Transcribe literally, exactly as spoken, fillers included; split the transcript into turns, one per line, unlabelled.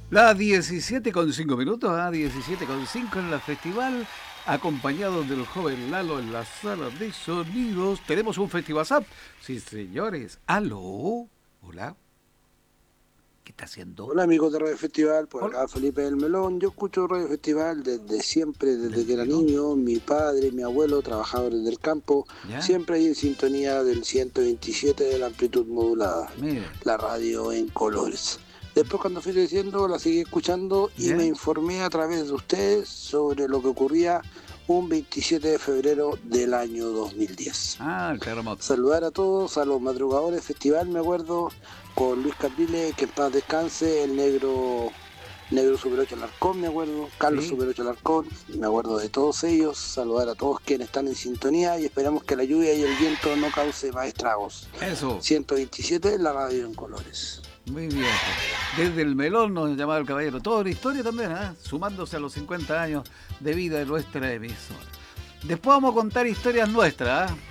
Las diecisiete con cinco minutos, a diecisiete con cinco en la festival, acompañado del joven Lalo en la sala de sonidos. Tenemos un festival S A P. Sí, señores. ¿Aló? Hola. ¿Qué está haciendo?
Hola amigos de Radio Festival, por
Hola.
acá Felipe del Melón. Yo escucho Radio Festival desde siempre, desde
¿Del
que era
melón?
niño. Mi padre, mi abuelo, trabajadores del campo,
¿Ya?
siempre ahí en sintonía del ciento veintisiete de la amplitud modulada,
Mire.
la radio en colores. Después cuando fui creciendo la seguí escuchando y me
¿Ya?
informé a través de ustedes sobre lo que ocurría un veintisiete de febrero del año dos mil diez.
Ah, el terremoto.
Saludar a todos, a los madrugadores festival, me acuerdo, con Luis Caprile, que en paz descanse, el negro, negro Super ocho Alarcón, me acuerdo, Carlos
Sí.
Super ocho Alarcón, me acuerdo de todos ellos, saludar a todos quienes están en sintonía y esperamos que la lluvia y el viento no cause más estragos.
Eso.
ciento veintisiete, la radio en colores.
Muy bien. Desde el melón nos llamaba el caballero. Toda una historia también, ¿eh? Sumándose a los cincuenta años de vida de nuestra emisora. Después vamos a contar historias nuestras, ¿eh?